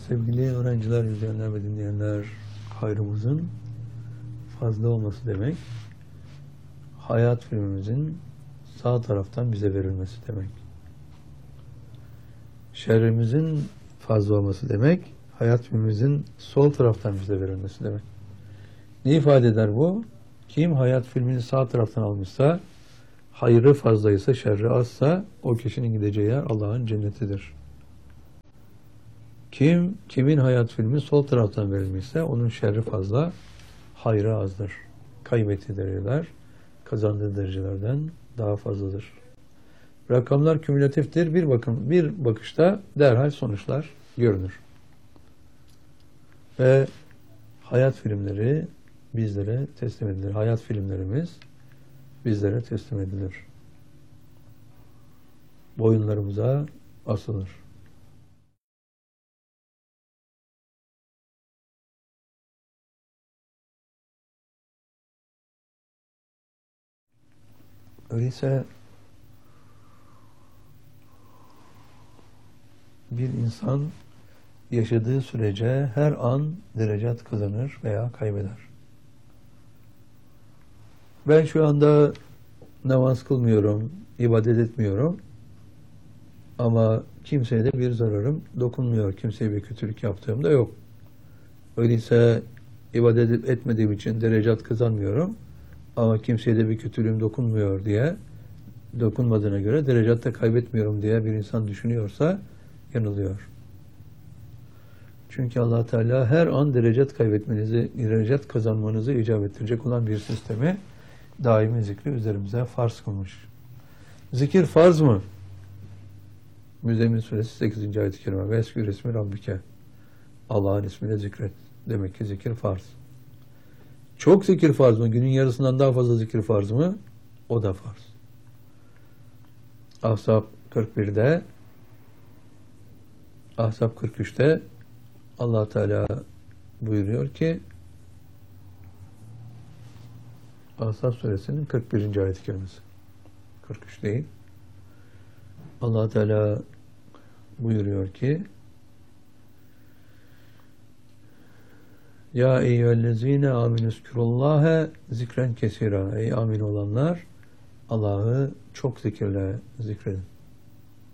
Sevgili öğrenciler, izleyenler ve dinleyenler, hayrımızın fazla olması demek, hayat filmimizin sağ taraftan bize verilmesi demek. Şerrimizin fazla olması demek, hayat filmimizin sol taraftan bize verilmesi demek. Ne ifade eder bu? Kim hayat filmini sağ taraftan almışsa, hayrı fazlaysa, şerri azsa, o kişinin gideceği yer Allah'ın cennetidir. Kimin hayat filmi sol taraftan verilmişse onun şerri fazla, hayrı azdır. Kaybettiği dereceler kazandığı derecelerden daha fazladır. Rakamlar kümülatiftir. Bir bakışta derhal sonuçlar görünür. Ve hayat filmleri bizlere teslim edilir. Hayat filmlerimiz bizlere teslim edilir. Boyunlarımıza asılır. Öyleyse bir insan yaşadığı sürece her an derecat kazanır veya kaybeder. Ben şu anda namaz kılmıyorum, ibadet etmiyorum ama kimseye de bir zararım dokunmuyor. Kimseye bir kötülük yaptığım da yok. Öyleyse ibadet etmediğim için derecat kazanmıyorum ama kimseye de bir kötülüğüm dokunmuyor diye, dokunmadığına göre derecatta kaybetmiyorum diye bir insan düşünüyorsa yanılıyor. Çünkü Allah Teala her an derecat kazanmanızı icap ettirecek olan bir sistemi daimi zikri üzerimize farz kılmış. Zikir farz mı? Müzzemmil Suresi 8. ayet-i kerime. Veskür ismi Rabbike. Allah'ın ismiyle zikret. Demek ki zikir farz. Çok zikir farz mı? Günün yarısından daha fazla zikir farz mı? O da farz. Ahzab 41'de, Ahzab 43'te Allah Teala buyuruyor ki, Ahzab suresinin 41. ayet-i kerimesi. 43 değil. Allah Teala buyuruyor ki, Ya eyyühellezine aminüzkürullâhe zikren kesira. Ey amin olanlar, Allah'ı çok zikirle zikredin.